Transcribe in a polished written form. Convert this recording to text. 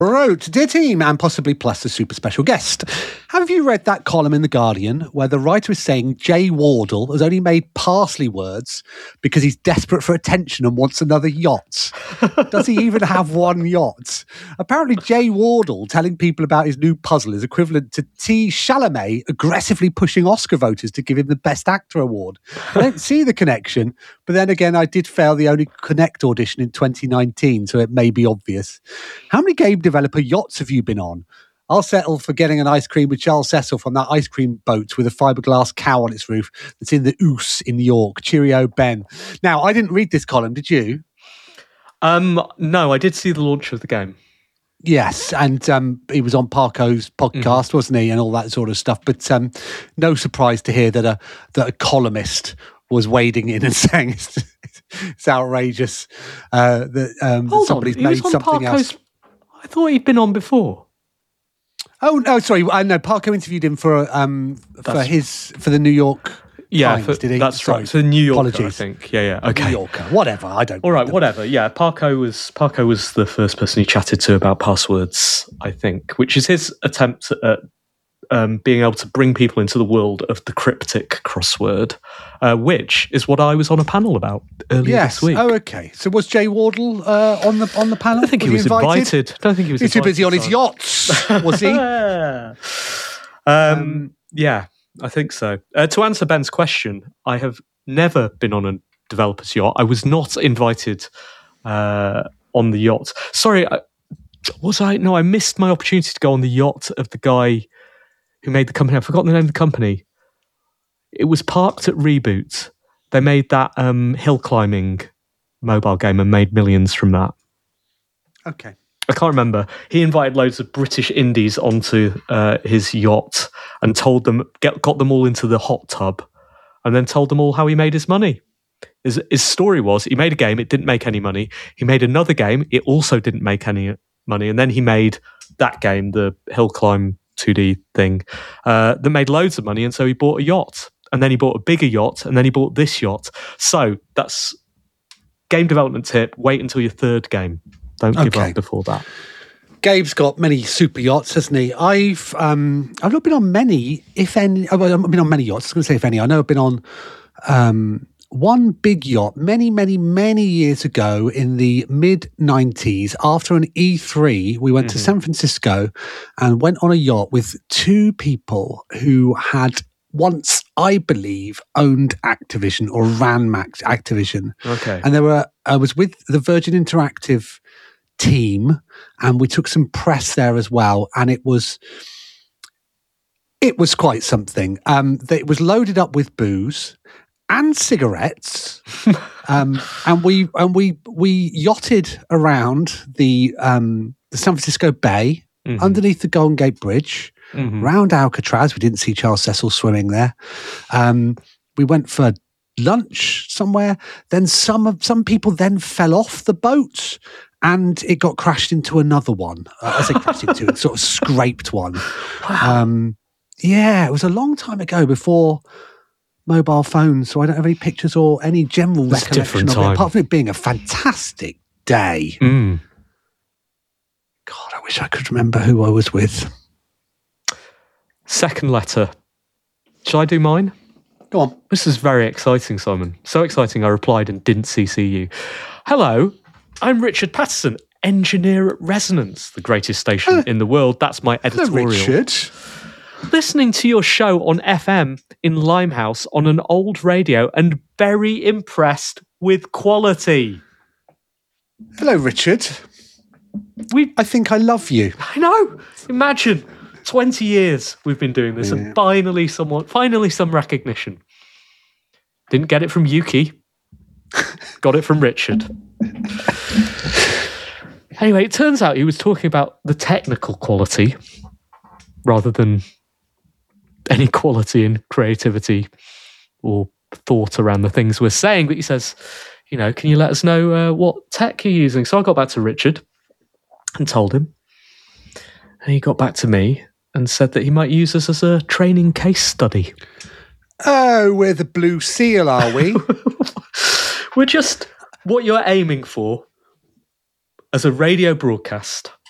wrote, "Dear team, and possibly plus a super special guest, have you read that column in The Guardian where the writer is saying Jay Wardle has only made parsley words because he's desperate for attention and wants another yacht? Does he even have one yacht? Apparently Jay Wardle telling people about his new puzzle is equivalent to T. Chalamet aggressively pushing Oscar voters to give him the Best Actor award. I don't see the connection, but then again, I did fail the only Connect audition in 2019, so it may be obvious. How many game developer yachts have you been on? I'll settle for getting an ice cream with Charles Cecil from that ice cream boat with a fiberglass cow on its roof that's in the Ouse in New York. Cheerio, Ben." Now, I didn't read this column, did you? No, I did see the launch of the game. Yes, and he was on Parko's podcast, wasn't he, and all that sort of stuff. But no surprise to hear that a columnist was wading in and saying it's outrageous that somebody's made something else. I thought he'd been on before. Oh no, sorry. No, Parko interviewed him for the New York. Yeah, Times, did he? That's right. For New Yorker, Apologies. I think. Yeah. Okay. New Yorker, whatever. I don't. All right, whatever. Yeah, Parko was the first person he chatted to about passwords, I think, which is his attempt at being able to bring people into the world of the cryptic crossword, which is what I was on a panel about earlier this week. Oh, okay. So was Jay Wardle on the panel? I don't think he was invited. I don't think he was. He's too busy on his yachts, was he? Yeah, I think so. To answer Ben's question, I have never been on a developer's yacht. I was not invited on the yacht. Sorry, was I? No, I missed my opportunity to go on the yacht of the guy who made the company. I've forgotten the name of the company. It was parked at Reboot. They made that hill climbing mobile game and made millions from that. Okay. I can't remember. He invited loads of British indies onto his yacht and told them, got them all into the hot tub, and then told them all how he made his money. His story was he made a game, it didn't make any money. He made another game, it also didn't make any money. And then he made that game, the hill climb 2D thing, that made loads of money. And so he bought a yacht, and then he bought a bigger yacht, and then he bought this yacht. So that's game development tip. Wait until your third game. Don't give up before that. Gabe's got many super yachts, hasn't he? I've not been on many, if any. I've been on many yachts. I was going to say if any. I know I've been on one big yacht many years ago in the mid-90s. After an E3, we went to San Francisco and went on a yacht with two people who had once, I believe, owned Activision or ran Activision. Okay. And I was with the Virgin Interactive team, and we took some press there as well, and it was quite something. It was loaded up with booze and cigarettes, and we yachted around the San Francisco Bay, underneath the Golden Gate Bridge, round Alcatraz. We didn't see Charles Cecil swimming there. We went for lunch somewhere. Then some people then fell off the boat, and it got crashed into another one. I say crashed into, it sort of scraped one. Wow. Yeah, it was a long time ago before mobile phones, so I don't have any pictures or any general recollection of it, apart from it being a fantastic day. God, I wish I could remember who I was with. Second letter. Shall I do mine? Go on. This is very exciting, Simon. So exciting I replied and didn't CC you. Hello, I'm Richard Patterson, engineer at Resonance, the greatest station in the world. That's my editorial. Hello, Richard. Listening to your show on FM in Limehouse on an old radio and very impressed with quality. Hello, Richard. I think I love you. I know. Imagine 20 years we've been doing this, and finally some recognition. Didn't get it from Yuki. Got it from Richard. Anyway, it turns out he was talking about the technical quality rather than any quality in creativity or thought around the things we're saying. But he says, can you let us know what tech you're using? So I got back to Richard and told him. And he got back to me and said that he might use us as a training case study. Oh, we're the Blue Seal, are we? We're just what you're aiming for as a radio broadcast